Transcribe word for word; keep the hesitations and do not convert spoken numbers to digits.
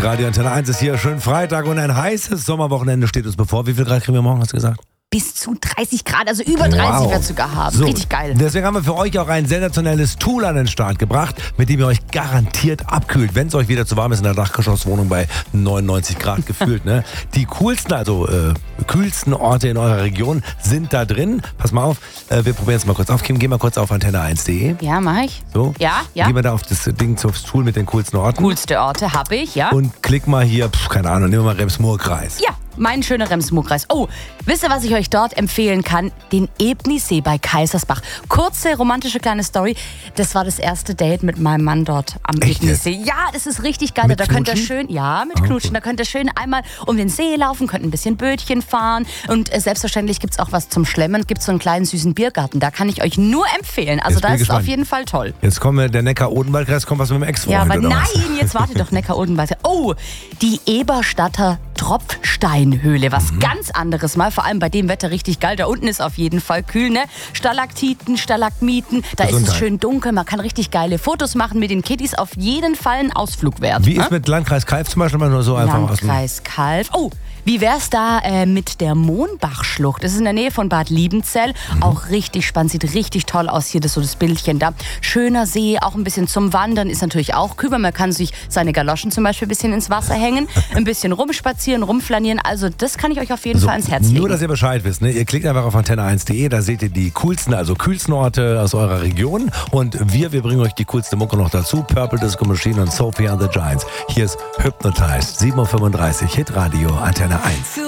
Radio Antenne eins ist hier. Schön Freitag und ein heißes Sommerwochenende steht uns bevor. Wie viel Grad kriegen wir morgen, hast du gesagt? Bis zu dreißig Grad, also über dreißig Wow. wird es sogar haben. So, Richtig geil. Deswegen haben wir für euch auch ein sensationelles Tool an den Start gebracht, mit dem ihr euch garantiert abkühlt, wenn es euch wieder zu warm ist in der Dachgeschosswohnung bei neunundneunzig Grad gefühlt. Ne? Die coolsten, also äh, kühlsten Orte in eurer Region sind da drin. Pass mal auf, äh, wir probieren es mal kurz auf. Kim, geh mal kurz auf antenne eins punkt de. Ja, mach ich. So. Ja, ja. Geh mal da auf das Ding, aufs Tool mit den coolsten Orten. Coolste Orte habe ich, ja. Und klick mal hier, pf, keine Ahnung, nehmen wir mal Rems-Murr-Kreis. Ja, mein schöner Rems-Murr-Kreis. Oh, wisst ihr, was ich euch dort empfehlen kann? Den Ebnisee bei Kaisersbach. Kurze, romantische kleine Story. Das war das erste Date mit meinem Mann dort am Echt Ebnisee. Ja, das ist richtig geil. Mit Da könnt ihr Knutschen? schön, ja, mit Ah, Knutschen. cool. Da könnt ihr schön einmal um den See laufen, könnt ein bisschen Bötchen fahren. Und äh, selbstverständlich gibt es auch was zum Schlemmen. Gibt so einen kleinen süßen Biergarten. Da kann ich euch nur empfehlen. Also Jetzt bin da ich ist gespannt. auf jeden Fall toll. Jetzt kommen wir, der Neckar-Odenwald-Kreis kommt was mit dem Ex-Freund, Ja, aber oder nein, was? jetzt warte doch, Neckar-Odenwald. Oh, die Eberstadter Tropfsteinhöhle. Was Mhm. ganz anderes mal. Vor allem bei dem Wetter richtig geil. Da unten ist auf jeden Fall kühl, ne? Stalaktiten, Stalagmiten. Da ist es Gesundheit. schön dunkel. Man kann richtig geile Fotos machen mit den Kiddies. Auf jeden Fall ein Ausflug wert. Wie ne? ist mit Landkreis Kalf zum Beispiel mal nur so einfach aus dem... Landkreis Kalf. Oh, wie wär's da äh, mit der Mohnbachschlucht? Das ist in der Nähe von Bad Liebenzell. Mhm. Auch richtig spannend, sieht richtig toll aus hier, das so das Bildchen da. Schöner See, auch ein bisschen zum Wandern, ist natürlich auch kühl, weil man kann sich seine Galoschen zum Beispiel ein bisschen ins Wasser hängen, ein bisschen rumspazieren, rumflanieren. Also das kann ich euch auf jeden So, Fall ans Herz legen. nur, dass ihr Bescheid wisst, ne? Ihr klickt einfach auf antenne eins punkt de, da seht ihr die coolsten, also kühlsten Orte aus eurer Region. Und wir, wir bringen euch die coolste Mucke noch dazu. Purple Disco Machine und Sophie and the Giants. Hier ist Hypnotized, sieben Uhr fünfunddreißig, Hitradio Antenne eins.